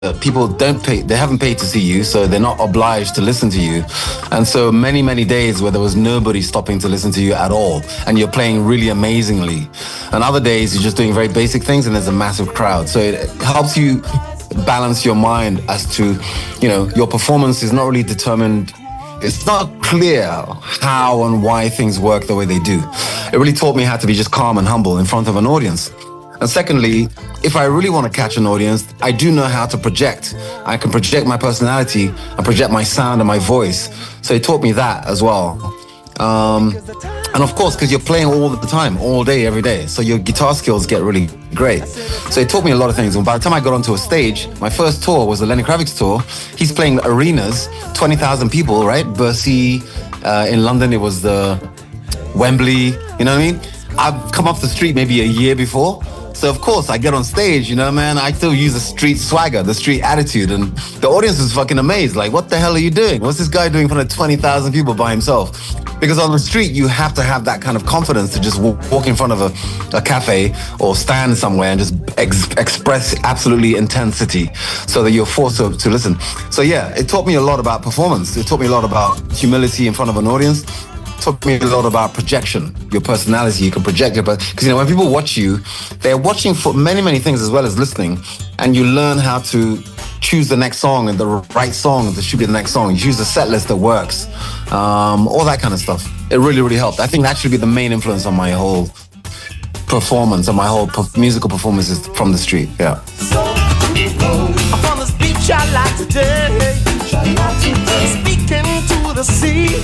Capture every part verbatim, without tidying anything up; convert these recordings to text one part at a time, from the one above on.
uh, people don't pay, they haven't paid to see you, so they're not obliged to listen to you. And so many, many days where there was nobody stopping to listen to you at all, and you're playing really amazingly. And other days you're just doing very basic things and there's a massive crowd. So it helps you balance your mind as to, you know, your performance is not really determined. It's not clear how and why things work the way they do. It really taught me how to be just calm and humble in front of an audience. And secondly, if I really want to catch an audience, I do know how to project. I can project my personality and project my sound and my voice. So it taught me that as well. Um, and of course, because you're playing all the time, all day, every day. So your guitar skills get really great. So it taught me a lot of things. And by the time I got onto a stage, my first tour was the Lenny Kravitz tour. He's playing arenas, twenty thousand people, right? Bercy, uh, in London, it was the Wembley, you know what I mean? I've come off the street maybe a year before. So of course I get on stage, you know, man, I still use the street swagger, the street attitude, and the audience is fucking amazed. Like, what the hell are you doing? What's this guy doing in front of twenty thousand people by himself? Because on the street, you have to have that kind of confidence to just walk, walk in front of a, a cafe or stand somewhere and just ex- express absolutely intensity so that you're forced to, to listen. So yeah, it taught me a lot about performance. It taught me a lot about humility in front of an audience. Taught me a lot about projection, your personality. You can project your, because you know when people watch you, they're watching for many many things as well as listening, and you learn how to choose the next song and the right song to shoot the next song. You choose a set list that works, um, all that kind of stuff. It really really helped. I think that should be the main influence on my whole performance, on my whole p- musical performance is from the street. Yeah. So, from this beach I like today, speaking to the sea.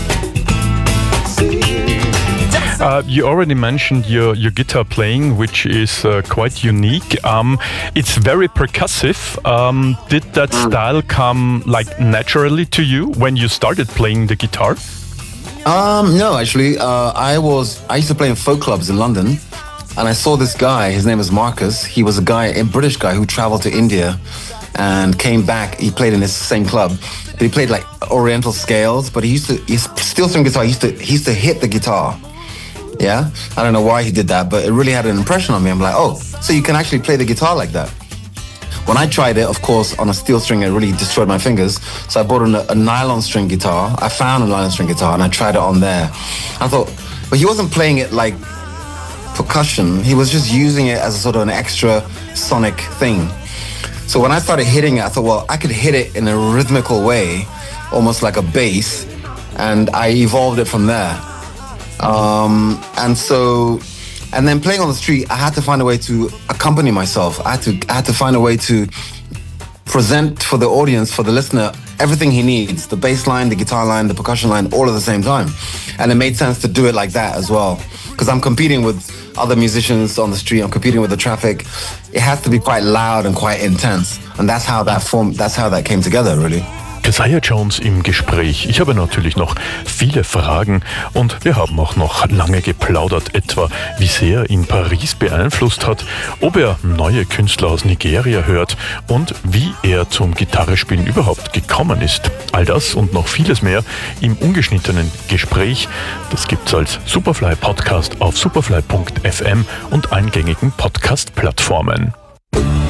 Uh, you already mentioned your, your guitar playing, which is uh, quite unique. Um, it's very percussive. Um, did that style come like naturally to you when you started playing the guitar? Um, no, actually, uh, I was I used to play in folk clubs in London, and I saw this guy. His name was Marcus. He was a guy, a British guy who traveled to India and came back. He played in this same club. He played like Oriental scales, but he used to he's steel string guitar. He used to he used to hit the guitar. Yeah, I don't know why he did that, but it really had an impression on me. I'm like, oh, so you can actually play the guitar like that. When I tried it, of course, on a steel string, it really destroyed my fingers. So I bought a, a nylon string guitar. I found a nylon string guitar and I tried it on there. I thought, but he wasn't playing it like percussion. He was just using it as a sort of an extra sonic thing. So when I started hitting it, I thought, well, I could hit it in a rhythmical way, almost like a bass, and I evolved it from there. Um, and so, and then playing on the street, I had to find a way to accompany myself. I had to, I had to find a way to present for the audience, for the listener, everything he needs, the bass line, the guitar line, the percussion line, all at the same time. And it made sense to do it like that as well. Because I'm competing with other musicians on the street, I'm competing with the traffic. It has to be quite loud and quite intense. And that's how that form, that's how that came together, really. Keziah Jones im Gespräch. Ich habe natürlich noch viele Fragen und wir haben auch noch lange geplaudert, etwa wie sehr ihn Paris beeinflusst hat, ob er neue Künstler aus Nigeria hört und wie er zum Gitarrespielen überhaupt gekommen ist. All das und noch vieles mehr im ungeschnittenen Gespräch. Das gibt's als Superfly Podcast auf superfly punkt f m und allen gängigen Podcast-Plattformen.